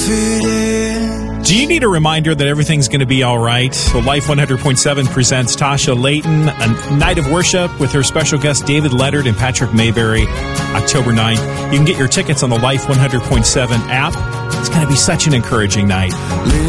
confident. Do you need a reminder that everything's going to be all right? So Life 100.7 presents Tasha Layton, a night of worship with her special guest David Leonard and Patrick Mayberry, October 9th. You can get your tickets on the Life 100.7 app. It's going to be such an encouraging night.